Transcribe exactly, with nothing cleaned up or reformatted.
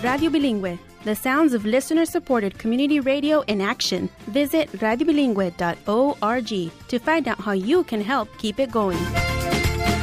Radio Bilingüe, the sounds of listener-supported community radio in action. Visit radio bilingüe dot org to find out how you can help keep it going.